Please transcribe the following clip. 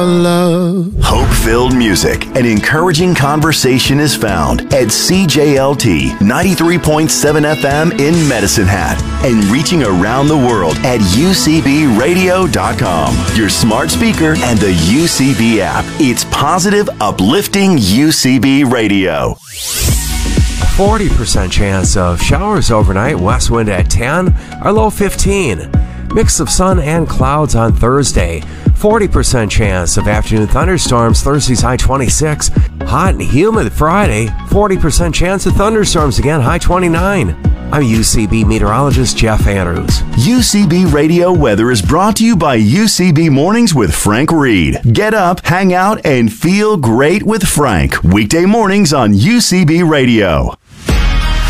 love. Hope-filled music and encouraging conversation is found at CJLT 93.7 FM in Medicine Hat and reaching around the world at UCBradio.com, your smart speaker, and the UCB app. It's positive, uplifting UCB Radio. 40% chance of showers overnight, west wind at 10, our low 15. Mix of sun and clouds on Thursday. 40% chance of afternoon thunderstorms, Thursday's high 26. Hot and humid Friday, 40% chance of thunderstorms again, high 29. I'm UCB meteorologist Jeff Andrews. UCB Radio weather is brought to you by UCB Mornings with Frank Reed. Get up, hang out, and feel great with Frank. Weekday mornings on UCB Radio.